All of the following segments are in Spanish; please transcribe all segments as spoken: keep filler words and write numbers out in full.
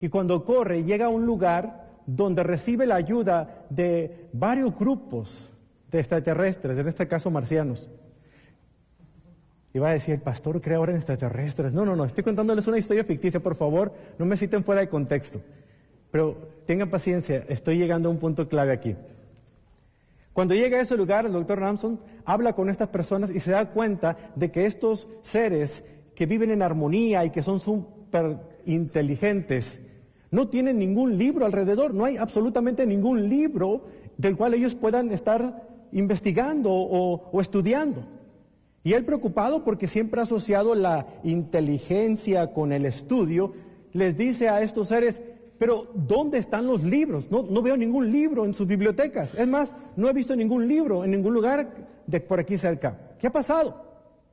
Y cuando corre, llega a un lugar donde recibe la ayuda de varios grupos de extraterrestres, en este caso marcianos. Y va a decir, el pastor cree ahora en extraterrestres. No, no, no, estoy contándoles una historia ficticia, por favor, no me citen fuera de contexto. Pero tengan paciencia, estoy llegando a un punto clave aquí. Cuando llega a ese lugar, el doctor Ramson habla con estas personas y se da cuenta de que estos seres que viven en armonía y que son súper inteligentes, no tienen ningún libro alrededor, no hay absolutamente ningún libro del cual ellos puedan estar investigando o, o estudiando. Y él, preocupado porque siempre ha asociado la inteligencia con el estudio, les dice a estos seres, pero ¿dónde están los libros? No, no veo ningún libro en sus bibliotecas. Es más, no he visto ningún libro en ningún lugar de por aquí cerca. ¿Qué ha pasado?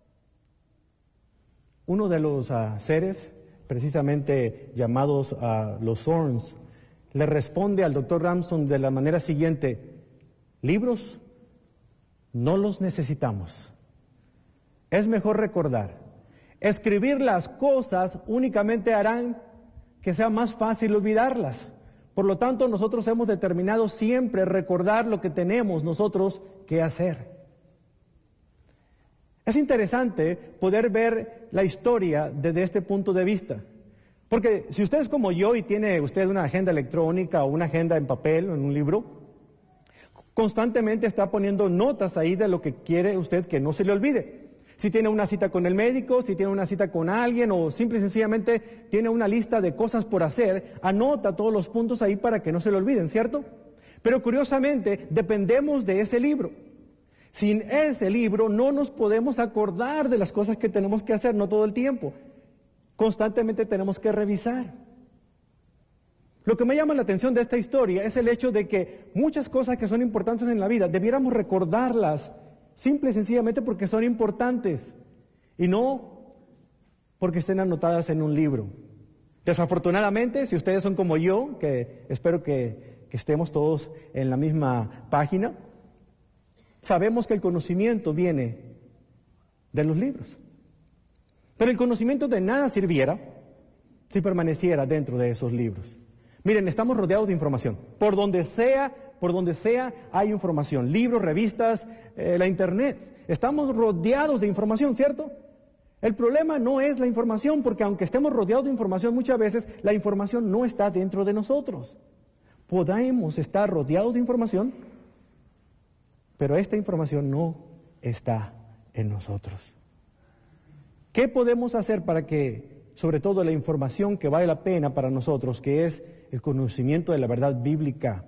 Uno de los uh, seres, precisamente llamados uh, los Zorns, le responde al doctor Ramson de la manera siguiente: libros no los necesitamos. Es mejor recordar. Escribir las cosas únicamente harán que sea más fácil olvidarlas. Por lo tanto, nosotros hemos determinado siempre recordar lo que tenemos nosotros que hacer. Es interesante poder ver la historia desde este punto de vista. Porque si usted es como yo y tiene usted una agenda electrónica o una agenda en papel o en un libro, constantemente está poniendo notas ahí de lo que quiere usted que no se le olvide. Si tiene una cita con el médico, si tiene una cita con alguien o simple y sencillamente tiene una lista de cosas por hacer, anota todos los puntos ahí para que no se le olviden, ¿cierto? Pero curiosamente dependemos de ese libro. Sin ese libro no nos podemos acordar de las cosas que tenemos que hacer, no todo el tiempo. Constantemente tenemos que revisar. Lo que me llama la atención de esta historia es el hecho de que muchas cosas que son importantes en la vida debiéramos recordarlas simple y sencillamente porque son importantes y no porque estén anotadas en un libro. Desafortunadamente, si ustedes son como yo, que espero que, que estemos todos en la misma página, sabemos que el conocimiento viene de los libros. Pero el conocimiento de nada sirviera si permaneciera dentro de esos libros. Miren, estamos rodeados de información. Por donde sea, por donde sea hay información. Libros, revistas, eh, la internet. Estamos rodeados de información, ¿cierto? El problema no es la información, porque aunque estemos rodeados de información, muchas veces la información no está dentro de nosotros. Podemos estar rodeados de información, pero esta información no está en nosotros. ¿Qué podemos hacer para que, sobre todo, la información que vale la pena para nosotros, que es el conocimiento de la verdad bíblica,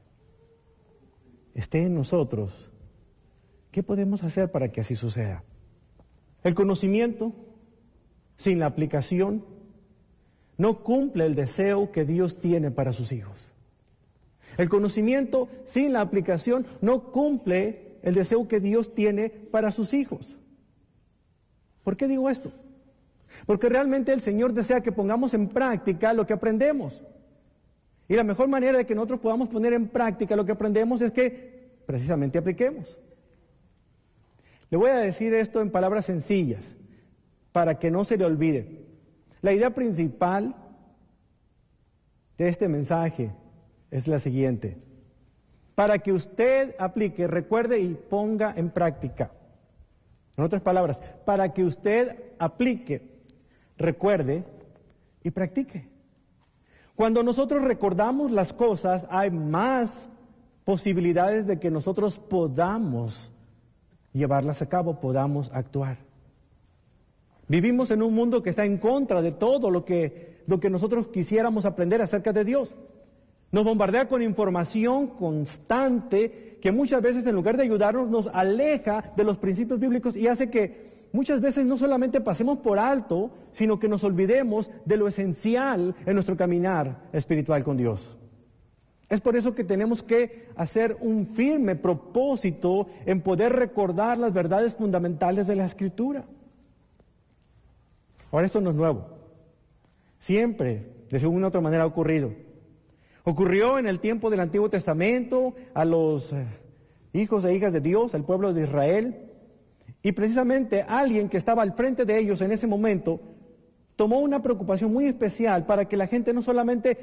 esté en nosotros? ¿Qué podemos hacer para que así suceda? El conocimiento, sin la aplicación, no cumple el deseo que Dios tiene para sus hijos. El conocimiento, sin la aplicación, no cumple el deseo que Dios tiene para sus hijos. ¿Por qué digo esto? Porque realmente el Señor desea que pongamos en práctica lo que aprendemos. Y la mejor manera de que nosotros podamos poner en práctica lo que aprendemos es que precisamente apliquemos. Le voy a decir esto en palabras sencillas, para que no se le olvide. La idea principal de este mensaje es la siguiente: para que usted aplique, recuerde y ponga en práctica. En otras palabras, para que usted aplique, recuerde y practique. Cuando nosotros recordamos las cosas, hay más posibilidades de que nosotros podamos llevarlas a cabo, podamos actuar. Vivimos en un mundo que está en contra de todo lo que, lo que nosotros quisiéramos aprender acerca de Dios. Nos bombardea con información constante que muchas veces, en lugar de ayudarnos, nos aleja de los principios bíblicos y hace que muchas veces no solamente pasemos por alto, sino que nos olvidemos de lo esencial en nuestro caminar espiritual con Dios. Es por eso que tenemos que hacer un firme propósito en poder recordar las verdades fundamentales de la Escritura. Ahora, esto no es nuevo. Siempre, de alguna u otra manera, ha ocurrido. Ocurrió en el tiempo del Antiguo Testamento a los eh, hijos e hijas de Dios, al pueblo de Israel, y precisamente alguien que estaba al frente de ellos en ese momento tomó una preocupación muy especial para que la gente no solamente